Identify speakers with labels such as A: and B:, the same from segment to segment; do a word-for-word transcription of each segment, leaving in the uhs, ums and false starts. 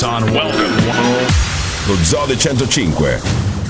A: Lo Zode centocinque.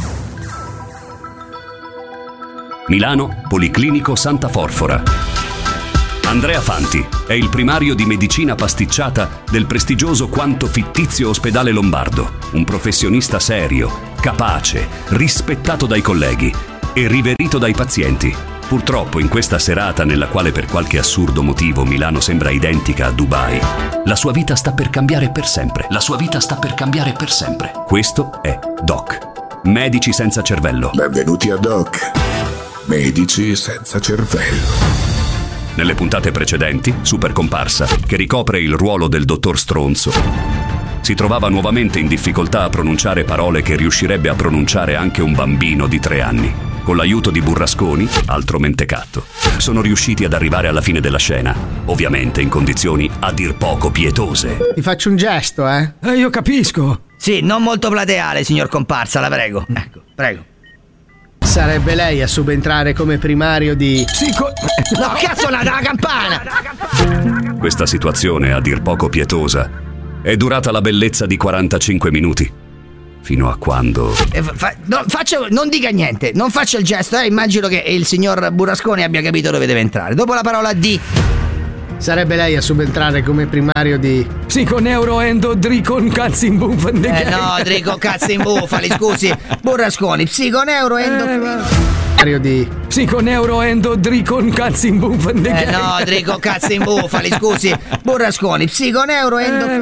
B: Milano, Policlinico Santa Forfora. Andrea Fanti è il primario di medicina pasticciata del prestigioso quanto fittizio ospedale lombardo, un professionista serio, capace, rispettato dai colleghi e riverito dai pazienti. Purtroppo in questa serata nella quale per qualche assurdo motivo Milano sembra identica a Dubai, la sua vita sta per cambiare per sempre. La sua vita sta per cambiare per sempre. Questo è Doc, Medici senza cervello.
A: Benvenuti a Doc, Medici senza cervello.
B: Nelle puntate precedenti, Super Comparsa, che ricopre il ruolo del dottor Stronzo, si trovava nuovamente in difficoltà a pronunciare parole che riuscirebbe a pronunciare anche un bambino di tre anni. Con l'aiuto di Burrasconi, altro mentecatto, sono riusciti ad arrivare alla fine della scena, ovviamente in condizioni a dir poco pietose.
C: Ti faccio un gesto, eh?
D: Eh, io capisco.
E: Sì, non molto plateale, signor Comparsa, la prego. Ecco, prego.
C: Sarebbe lei a subentrare come primario di...
D: Psico...
E: No, che ha suonato la campana?
B: Questa situazione, a dir poco pietosa, è durata la bellezza di quarantacinque minuti, fino a quando...
E: Eh, fa, no, faccio, non dica niente, non faccia il gesto, eh, immagino che il signor Burrasconi abbia capito dove deve entrare. Dopo la parola D...
C: Sarebbe lei a subentrare come primario di...
D: Psiconeuroendodricon Cazzimbufan.
E: Eh no, Drico Cazzimbufali, scusi. Burrasconi, psiconeuroendo...
C: primario di...
D: Psiconeuroendodricon Cazzimbufan.
E: Eh no, Drico Cazzimbufali, scusi. Burrasconi, psiconeuroendo...